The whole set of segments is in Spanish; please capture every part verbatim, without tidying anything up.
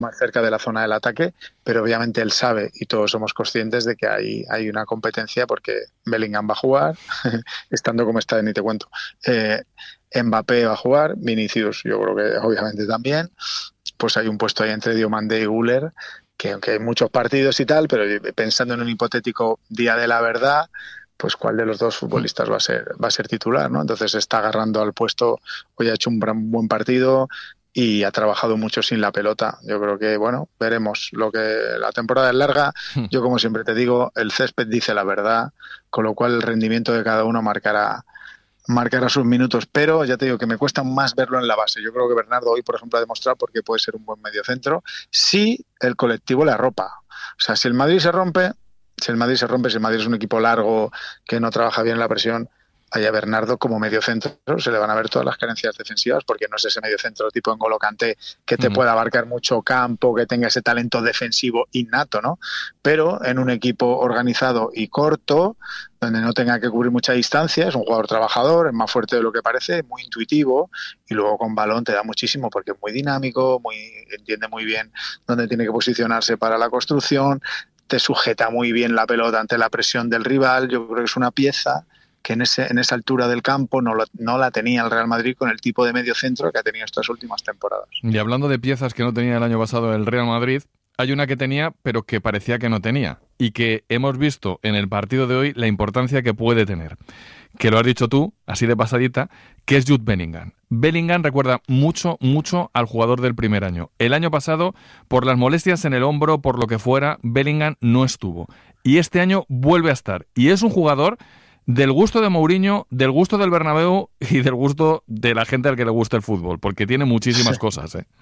más cerca de la zona del ataque, pero obviamente él sabe y todos somos conscientes de que hay, hay una competencia porque Bellingham va a jugar, estando como está, ni te cuento. Eh, Mbappé va a jugar, Vinicius yo creo que obviamente también, pues hay un puesto ahí entre Diomandé y Güler, que aunque hay muchos partidos y tal, pero pensando en un hipotético día de la verdad, pues cuál de los dos futbolistas va a ser va a ser titular, ¿no? Entonces está agarrando al puesto, hoy ha hecho un gran, buen partido y ha trabajado mucho sin la pelota. Yo creo que, bueno, veremos lo que la temporada es larga. Yo, como siempre te digo, el césped dice la verdad, con lo cual el rendimiento de cada uno marcará marcará sus minutos, pero ya te digo que me cuesta más verlo en la base. Yo creo que Bernardo hoy, por ejemplo, ha demostrado por qué puede ser un buen mediocentro si el colectivo le arropa. O sea, si el Madrid se rompe, si el Madrid se rompe, si el Madrid es un equipo largo que no trabaja bien la presión, allá Bernardo como mediocentro se le van a ver todas las carencias defensivas, porque no es ese mediocentro tipo N'Golo Kanté que te uh-huh. pueda abarcar mucho campo, que tenga ese talento defensivo innato, ¿no? Pero en un equipo organizado y corto, donde no tenga que cubrir mucha distancia, es un jugador trabajador, es más fuerte de lo que parece, muy intuitivo, y luego con balón te da muchísimo porque es muy dinámico, muy entiende muy bien dónde tiene que posicionarse para la construcción, te sujeta muy bien la pelota ante la presión del rival. Yo creo que es una pieza que en ese en esa altura del campo no, lo, no la tenía el Real Madrid con el tipo de mediocentro que ha tenido estas últimas temporadas. Y hablando de piezas que no tenía el año pasado el Real Madrid, hay una que tenía pero que parecía que no tenía y que hemos visto en el partido de hoy la importancia que puede tener, que lo has dicho tú, así de pasadita, que es Jude Bellingham. Bellingham recuerda mucho, mucho al jugador del primer año. El año pasado, por las molestias en el hombro, por lo que fuera, Bellingham no estuvo. Y este año vuelve a estar. Y es un jugador del gusto de Mourinho, del gusto del Bernabéu y del gusto de la gente al que le gusta el fútbol, porque tiene muchísimas cosas, ¿eh?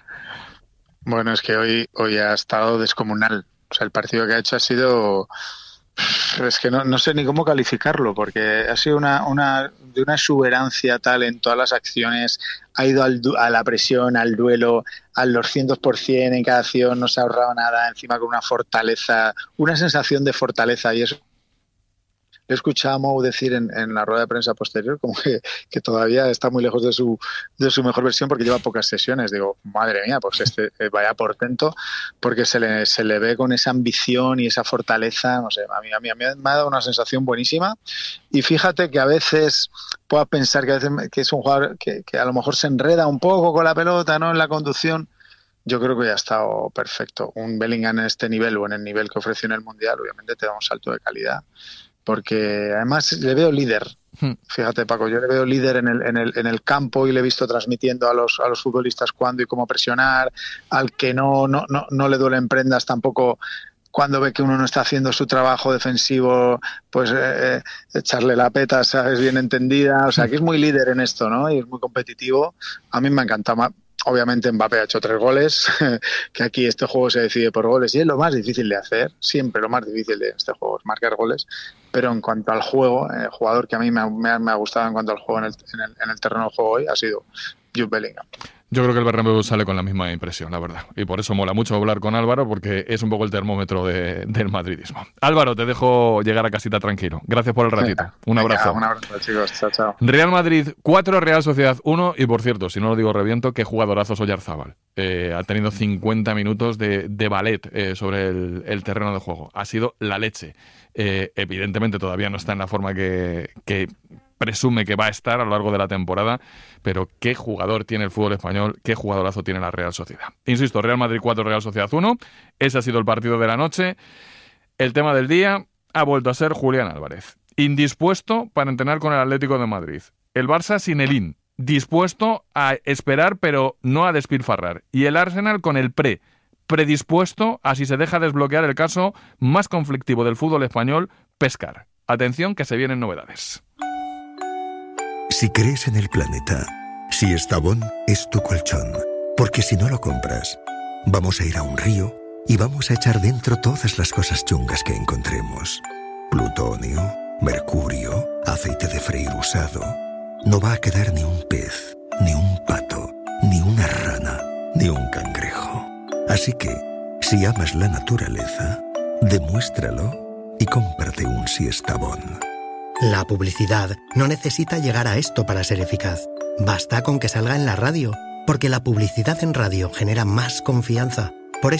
Bueno, es que hoy, hoy ha estado descomunal. O sea, el partido que ha hecho ha sido... Es que no, no sé ni cómo calificarlo, porque ha sido una, una de una exuberancia tal en todas las acciones, ha ido al, a la presión, al duelo, al doscientos por ciento en cada acción, no se ha ahorrado nada, encima con una fortaleza, una sensación de fortaleza, y eso he escuchado a Mou decir en, en la rueda de prensa posterior como que, que todavía está muy lejos de su de su mejor versión porque lleva pocas sesiones. Digo, madre mía, pues este eh, vaya portento, porque se le se le ve con esa ambición y esa fortaleza, no sé, a mí, a mí, a mí me ha dado una sensación buenísima. Y fíjate que a veces puedas pensar que a veces que es un jugador que, que a lo mejor se enreda un poco con la pelota, ¿no?, en la conducción. Yo creo que ya ha estado perfecto. Un Bellingham en este nivel o en el nivel que ofreció en el Mundial, obviamente te da un salto de calidad. Porque además le veo líder. Fíjate, Paco, yo le veo líder en el, en el, en el campo y le he visto transmitiendo a los, a los futbolistas cuándo y cómo presionar, al que no, no, no, no le duelen prendas tampoco cuando ve que uno no está haciendo su trabajo defensivo, pues eh, echarle la peta, ¿sabes?, bien entendida. O sea, que es muy líder en esto, ¿no? Y es muy competitivo. A mí me ha encantado. Obviamente Mbappé ha hecho tres goles, que aquí este juego se decide por goles y es lo más difícil de hacer, siempre lo más difícil de este juego es marcar goles, pero en cuanto al juego, el jugador que a mí me ha, me ha, me ha gustado en cuanto al juego en el, en el, en el terreno de juego hoy ha sido Jude Bellingham. Yo creo que el Bernabéu sale con la misma impresión, la verdad. Y por eso mola mucho hablar con Álvaro, porque es un poco el termómetro de, del madridismo. Álvaro, te dejo llegar a casita tranquilo. Gracias por el ratito. Venga, un abrazo. Venga, un abrazo, chicos. Chao, chao. Real Madrid cuatro, Real Sociedad uno. Y por cierto, si no lo digo reviento, qué jugadorazo Oyarzábal. Eh, ha tenido cincuenta minutos de, de ballet eh, sobre el, el terreno de juego. Ha sido la leche. Eh, evidentemente todavía no está en la forma que... que presume que va a estar a lo largo de la temporada, pero qué jugador tiene el fútbol español, qué jugadorazo tiene la Real Sociedad. Insisto, Real Madrid cuatro, Real Sociedad uno, ese ha sido el partido de la noche. El tema del día ha vuelto a ser Julián Álvarez, indispuesto para entrenar con el Atlético de Madrid. El Barça sin el in, dispuesto a esperar pero no a despilfarrar. Y el Arsenal con el pre, predispuesto a, si se deja desbloquear el caso más conflictivo del fútbol español, pescar. Atención que se vienen novedades. Si crees en el planeta, si Estavón es tu colchón, porque si no lo compras, vamos a ir a un río y vamos a echar dentro todas las cosas chungas que encontremos. Plutonio, mercurio, aceite de freír usado. No va a quedar ni un pez, ni un pato, ni una rana, ni un cangrejo. Así que, si amas la naturaleza, demuéstralo y cómprate un Siestabón. La publicidad no necesita llegar a esto para ser eficaz. Basta con que salga en la radio, porque la publicidad en radio genera más confianza.